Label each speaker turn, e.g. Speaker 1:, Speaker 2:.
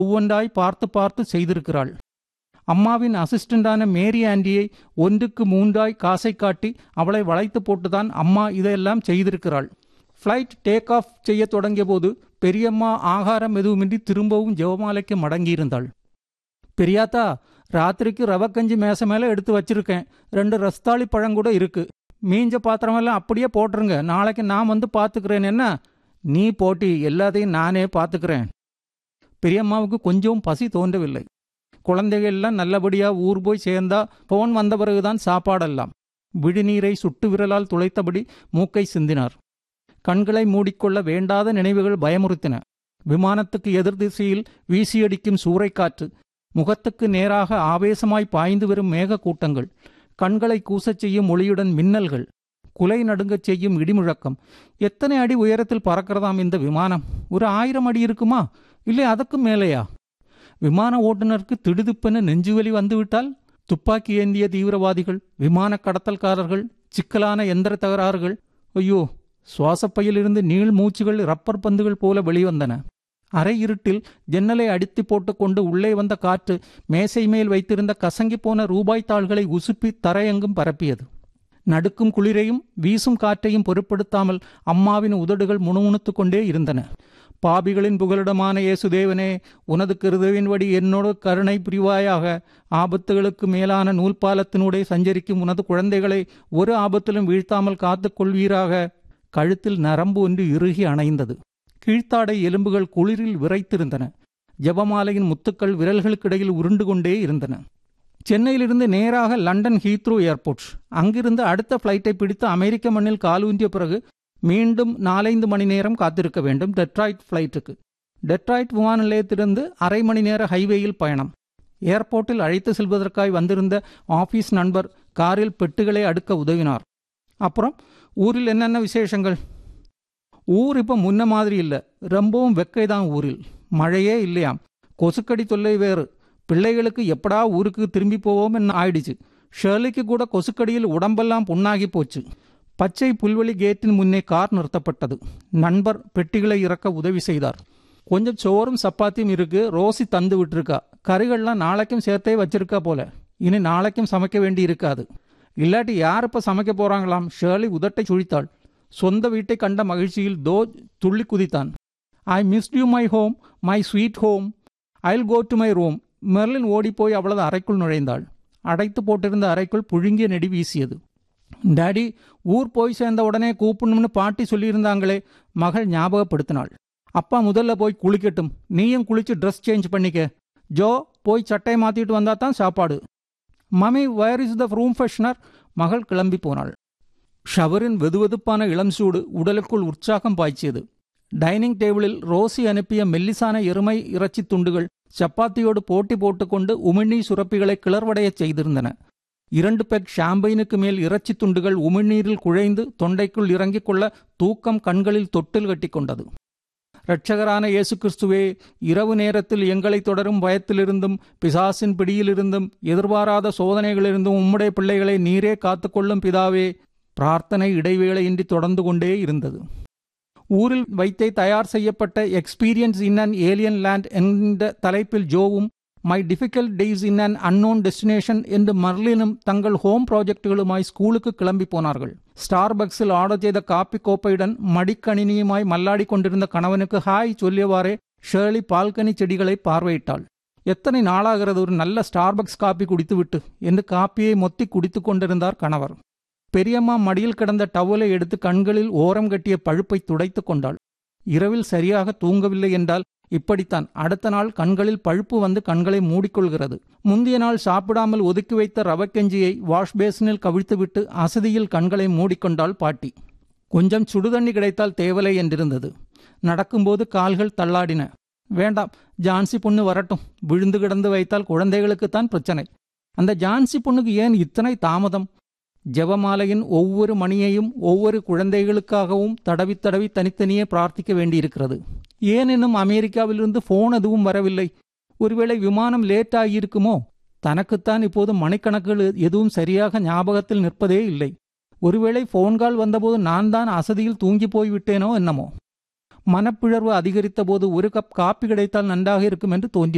Speaker 1: ஒவ்வொன்றாய் பார்த்து பார்த்து செய்திருக்கிறாள். அம்மாவின் அசிஸ்டண்டான மேரி ஆண்டியை 1க்கு 3 காசை காட்டி அவளை வளைத்து போட்டுதான் அம்மா இதையெல்லாம் செய்திருக்கிறாள். ஃப்ளைட் டேக் ஆஃப் செய்ய தொடங்கிய போது பெரியம்மா ஆகாரம் எதுவுமின்றி திரும்பவும் ஜெபமாலைக்கு மடங்கியிருந்தாள். பெரியாத்தா, ராத்திரிக்கு ரவக்கஞ்சி மேசை மேலே எடுத்து வச்சிருக்கேன். 2 ரஸ்தாளி பழங்கூட இருக்கு. மீஞ்ச பாத்திரமெல்லாம் அப்படியே போட்டுருங்க. நாளைக்கு நான் வந்து பார்த்துக்கிறேன். என்ன? நீ போட்டி, எல்லாத்தையும் நானே பார்த்துக்கிறேன். பெரியம்மாவுக்கு கொஞ்சம் பசி தோன்றவில்லை. குழந்தைகள் எல்லாம் நல்லபடியாக ஊர் போய் சேர்ந்தா போன் வந்த பிறகுதான் சாப்பாடெல்லாம். விழிநீரை சுட்டு விரலால் துளைத்தபடி மூக்கை சிந்தினார். கண்களை மூடிக்கொள்ள வேண்டாத நினைவுகள் பயமுறுத்தின. விமானத்துக்கு எதிர் திசையில் வீசியடிக்கும் சூறைக்காற்று, முகத்துக்கு நேராக ஆவேசமாய் பாய்ந்து வரும் மேக கூட்டங்கள், கண்களை கூசச் செய்யும் ஒளியுடன் மின்னல்கள், குலை நடுங்கச் செய்யும் இடிமுழக்கம். எத்தனை அடி உயரத்தில் பறக்கிறதாம் இந்த விமானம்? ஒரு 1000 அடி இருக்குமா? இல்லை அதற்கும் மேலேயா? விமான ஓட்டுநருக்கு திடுதிப்பென நெஞ்சுவலி வந்துவிட்டால் துப்பாக்கி ஏந்திய தீவிரவாதிகள், விமான கடத்தல்காரர்கள், சிக்கலான எந்திர தகராறுகள். ஐயோ! சுவாசப்பையிலிருந்து நீள் மூச்சுகள் ரப்பர் பந்துகள் போல வெளிவந்தன. அரை இருட்டில் ஜன்னலை அடித்து போட்டுக்கொண்டு உள்ளே வந்த காற்று மேசை மேல் வைத்திருந்த கசங்கி போன ரூபாய் தாள்களை உசுப்பி தரையெங்கும் பரப்பியது. நடுக்கும் குளிரையும் வீசும் காற்றையும் பொருட்படுத்தாமல் அம்மாவின் உதடுகள் முணுமுணுத்து கொண்டே இருந்தன. பாபிகளின் புகலிடமான இயேசுதேவனே, உனது கிருபையின்படி என்னோடு கருணை புரிவாயாக. ஆபத்துகளுக்கு மேலான நூல்பாலத்தினூடே சஞ்சரிக்கும் உனது குழந்தைகளை ஒரு ஆபத்திலும் வீழ்த்தாமல் காத்துக் கொள்வீராக. கழுத்தில் நரம்பு ஒன்று இறுகி அணைந்தது. கீழ்த்தாடை எலும்புகள் குளிரில் விரைத்திருந்தன. ஜெபமாலையின் முத்துக்கள் விரல்களுக்கிடையில் உருண்டு கொண்டே இருந்தன. சென்னையிலிருந்து நேராக லண்டன் ஹீத்ரூ ஏர்போர்ட். அங்கிருந்து அடுத்த ஃப்ளைட்டை பிடித்து அமெரிக்க மண்ணில் காலூன்றிய பிறகு மீண்டும் 4-5 மணி நேரம் காத்திருக்க வேண்டும் டெட்ராய்ட் ஃப்ளைட்டுக்கு. டெட்ராய்ட் விமான நிலையத்திலிருந்து அரை மணி நேர ஹைவேயில் பயணம். ஏர்போர்ட்டில் அழைத்து செல்வதற்காய் வந்திருந்த ஆபீஸ் நண்பர் காரில் பெட்டுகளை அடுக்க உதவினார். அப்புறம் ஊரில் என்னென்ன விசேஷங்கள்? ஊர் இப்போ முன்ன மாதிரி இல்லை. ரொம்பவும் வெக்கைதான் ஊரில். மழையே இல்லையாம். கொசுக்கடி தொல்லை வேறு. பிள்ளைகளுக்கு எப்படா ஊருக்கு திரும்பி போவோம் என்ன ஆயிடுச்சு. ஷெர்லிக்கு கூட கொசுக்கடியில் உடம்பெல்லாம் புண்ணாகி போச்சு. பச்சை புல்வெளி கேட்டின் முன்னே கார் நிறுத்தப்பட்டது. நண்பர் பெட்டிகளை இறக்க உதவி செய்தார். கொஞ்சம் சோறும் சப்பாத்தியும் இருக்கு. ரோசி தந்து விட்டுருக்கா. கறிகள்லாம் நாளைக்கும் சேர்த்தே வச்சிருக்கா போல. இனி நாளைக்கும் சமைக்க வேண்டி இருக்காது. இல்லாட்டி யார் இப்போ சமைக்க போறாங்களாம்? ஷெர்லி உதட்டை சுழித்தாள். சொந்த வீட்டை கண்ட மகிழ்ச்சியில் தோஜ் துள்ளி குதித்தான். I missed you my home, my sweet home. Jal go to my room. Merlin ஓடிப்போய் அவளது அறைக்குள் நுழைந்தாள். அடைத்து போட்டிருந்த அறைக்குள் புழுங்கிய நெடி வீசியது. டாடி, ஊர் போய் சேர்ந்த உடனே கூப்பிடணும்னு பாட்டி சொல்லியிருந்தாங்களே, மகள் ஞாபகப்படுத்தினாள். அப்பா முதல்ல போய் குளிக்கட்டும். நீயும் குளிச்சு ட்ரெஸ் சேஞ்ச் பண்ணிக்க. ஜோ, போய் சட்டை மாற்றிட்டு வந்தா தான் சாப்பாடு. Mummy, where is the room freshener? மகள் கிளம்பி போனாள். ஷவரின் வெதுவெதுப்பான இளம் சூடு உடலுக்குள் உற்சாகம் பாய்ச்சியது. டைனிங் டேபிளில் ரோசி அனுப்பிய மெல்லிசான எருமை இறைச்சி துண்டுகள் சப்பாத்தியோடு போட்டி போட்டுக்கொண்டு உமிழ்நீர் சுரப்பிகளை கிளர்வடையச் செய்திருந்தன. 2 பெக் ஷாம்பெயினுக்கு மேல் இறைச்சி துண்டுகள் உமிழ்நீரில் குழைந்து தொண்டைக்குள் இறங்கிக் கொள்ள தூக்கம் கண்களில் தொட்டில் கட்டி கொண்டது. இரட்சகரான இயேசு கிறிஸ்துவே, இரவு நேரத்தில் எங்களை தொடரும் பயத்திலிருந்தும் பிசாசின் பிடியிலிருந்தும் எதிர்பாராத சோதனைகளிலிருந்தும் உம்முடைய பிள்ளைகளை நீரே காத்துக்கொள்ளும் பிதாவே. பிரார்த்தனை இடைவேளையின்றி தொடர்ந்து கொண்டே இருந்தது. ஊரில் வைத்தே தயார் செய்யப்பட்ட experience in an alien land என்ற தலைப்பில் ஜோவும் my difficult days in an unknown destination என்று மர்லினும் தங்கள் ஹோம் ப்ராஜெக்டுகளுமாய் ஸ்கூலுக்கு கிளம்பி போனார்கள். ஸ்டார்பக்ஸில் ஆர்டர் செய்த காப்பி கோப்பையுடன் மடிக்கணினியுமாய் மல்லாடி கொண்டிருந்த கணவனுக்கு ஹாய் சொல்லியவாறே ஷெர்லி பால்கனி செடிகளை பார்வையிட்டாள். எத்தனை நாளாகிறது ஒரு நல்ல ஸ்டார்பக்ஸ் காப்பி குடித்துவிட்டு என்று காப்பியை மொத்தி குடித்து கொண்டிருந்தார் கணவர். பெரியம்மா மடியில் கிடந்த டவலை எடுத்து கண்களில் ஓரம் கட்டிய பழுப்பை துடைத்து கொண்டாள். இரவில் சரியாக தூங்கவில்லை என்றால் இப்படித்தான். அடுத்த நாள் கண்களில் பழுப்பு வந்து கண்களை மூடிக்கொள்கிறது. முந்தைய நாள் சாப்பிடாமல் ஒதுக்கி வைத்த ரவக்கஞ்சியை வாஷ் பேசினில் கவிழ்த்துவிட்டு அசதியில் கண்களை மூடிக்கொண்டாள் பாட்டி. கொஞ்சம் சுடுதண்ணி கிடைத்தால் தேவலை என்றிருந்தது. நடக்கும்போது கால்கள் தள்ளாடின. வேண்டாம், ஜான்சி பொண்ணு வரட்டும். விழுந்து கிடந்து வைத்தால் குழந்தைகளுக்குத்தான் பிரச்சனை. அந்த ஜான்சி பொண்ணுக்கு ஏன் இத்தனை தாமதம்? ஜெபமாலையின் ஒவ்வொரு மணியையும் ஒவ்வொரு குழந்தைகளுக்காகவும் தடவி தடவி தனித்தனியே பிரார்த்திக்க வேண்டியிருக்கிறது. ஏன் இன்னும் அமெரிக்காவிலிருந்து போன் எதுவும் வரவில்லை? ஒருவேளை விமானம் லேட் ஆகியிருக்குமோ? தனக்குத்தான் இப்போது மணிக்கணக்குகள் எதுவும் சரியாக ஞாபகத்தில் நிற்பதே இல்லை. ஒருவேளை போன்கால் வந்தபோது நான் தான் அசதியில் தூங்கி போய்விட்டேனோ என்னமோ. மனப்பிழர்வு அதிகரித்த போது ஒரு கப் காப்பி கிடைத்தால் நன்றாக இருக்கும் என்று தோன்றியது.